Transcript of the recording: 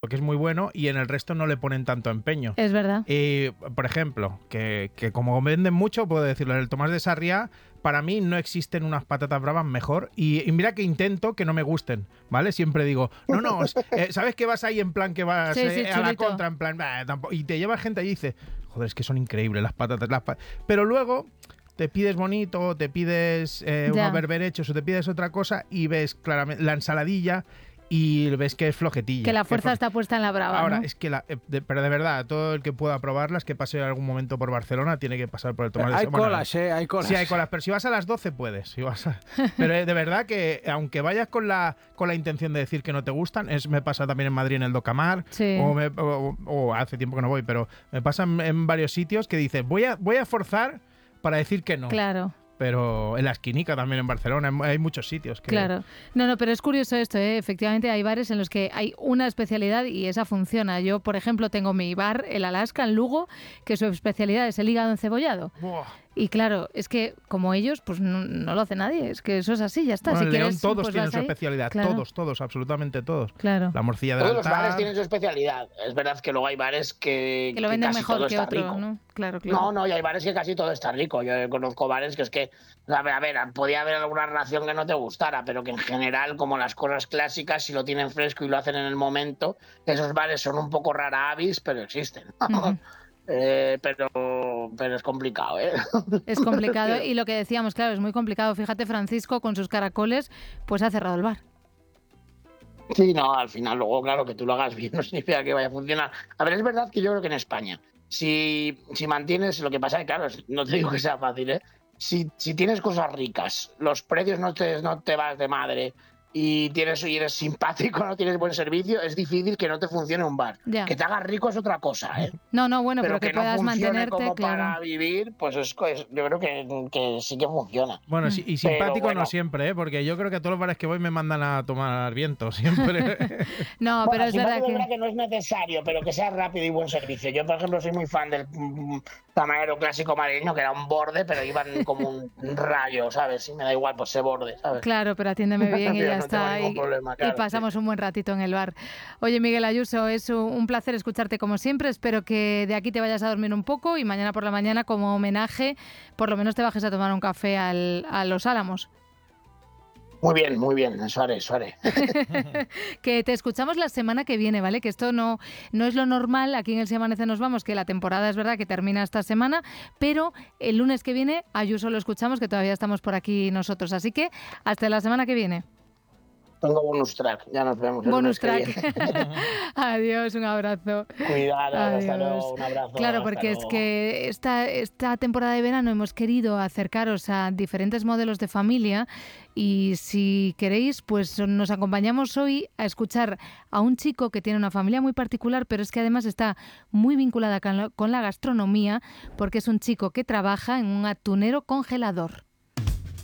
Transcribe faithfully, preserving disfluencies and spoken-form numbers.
porque es muy bueno y en el resto no le ponen tanto empeño. Es verdad. Y, por ejemplo, que, que como venden mucho, puedo decirlo, en el Tomás de Sarriá, para mí no existen unas patatas bravas mejor. Y, y mira que intento que no me gusten, ¿vale? Siempre digo, no, no, eh, ¿sabes que vas ahí en plan que vas sí, eh, sí, a la chulito. contra? En plan, bah, tampoco, y te lleva gente y dice, joder, es que son increíbles las patatas. Las pa-". Pero luego te pides bonito, te pides eh, unos berberechos o te pides otra cosa y ves claramente la ensaladilla y ves que es flojetilla. Que la fuerza que está puesta en la brava, Ahora, ¿no? es que, la, de, pero de verdad, todo el que pueda probarlas, que pase algún momento por Barcelona, tiene que pasar por el Tomás de Hay Sarriá. colas, eh, hay colas. Sí, hay colas, pero si vas a las doce puedes. Si vas a... Pero eh, de verdad que, aunque vayas con la con la intención de decir que no te gustan, es me pasa también en Madrid en el Docamar, sí. o, me, o, o hace tiempo que no voy, pero me pasa en, en varios sitios que dices, voy a, voy a forzar para decir que no. Claro. Pero en la esquinica también en Barcelona hay muchos sitios que... Claro. No, no, pero es curioso esto, ¿eh? Efectivamente hay bares en los que hay una especialidad y esa funciona. Yo, por ejemplo, tengo mi bar, el Alaska, en Lugo, que su especialidad es el hígado encebollado. Buah. Y claro, es que como ellos, pues no, no lo hace nadie. Es que eso es así, ya está. Bueno, si en León quieres, todos pues tienen vas su ahí. especialidad, Claro. todos, todos, absolutamente todos. Claro. La morcilla del Todos los altar. bares tienen su especialidad. Es verdad que luego hay bares que, Que lo que venden casi mejor todo que está otro, rico. ¿no? Claro, claro. No, no, y hay bares que casi todo está rico. Yo conozco bares que es que, a ver, a ver, podía haber alguna ración que no te gustara, pero que en general, como las cosas clásicas, si lo tienen fresco y lo hacen en el momento, esos bares son un poco rara avis, pero existen. Uh-huh. Eh, pero, pero es complicado, ¿eh? Es complicado y lo que decíamos, claro, es muy complicado. Fíjate, Francisco, con sus caracoles, pues ha cerrado el bar. Sí, no, al final luego, claro, que tú lo hagas bien no significa que vaya a funcionar. A ver, es verdad que yo creo que en España, si, si mantienes, lo que pasa es que, claro, no te digo que sea fácil, ¿eh? Si, si tienes cosas ricas, los precios no te, no te vas de madre y tienes y eres simpático, no tienes buen servicio, es difícil que no te funcione un bar. Ya. Que te hagas rico es otra cosa, ¿eh? No, no, bueno, pero, pero que, que puedas no funcione mantenerte, como claro. para vivir, pues es, es, yo creo que, que sí que funciona. Bueno, sí, y simpático bueno. no siempre, ¿eh? Porque yo creo que a todos los bares que voy me mandan a tomar viento, siempre. No, bueno, pero es verdad que... verdad que no es necesario, pero que sea rápido y buen servicio. Yo, por ejemplo, soy muy fan del mm, tamalero clásico madrileño, que era un borde, pero iban como un rayo, ¿sabes? Y me da igual, pues ese borde, ¿sabes? Claro, pero atiéndeme bien y ya no está. Y, problema, claro, y pasamos sí. un buen ratito en el bar. Oye, Miguel Ayuso, es un placer escucharte como siempre. Espero que de aquí te vayas a dormir un poco y mañana por la mañana, como homenaje, por lo menos te bajes a tomar un café al, a Los Álamos. Muy bien, muy bien, eso haré, eso haré. Que te escuchamos la semana que viene, ¿vale? Que esto no, no es lo normal, aquí en El Si Amanece Nos Vamos, que la temporada es verdad que termina esta semana, pero el lunes que viene a Ayuso lo escuchamos, que todavía estamos por aquí nosotros. Así que hasta la semana que viene. Tengo bonus track, ya nos vemos. Bonus track. Adiós, un abrazo. Cuidado, hasta luego, un abrazo. Claro, porque es que esta, esta temporada de verano hemos querido acercaros a diferentes modelos de familia y si queréis, pues nos acompañamos hoy a escuchar a un chico que tiene una familia muy particular, pero es que además está muy vinculada con la, con la gastronomía porque es un chico que trabaja en un atunero congelador.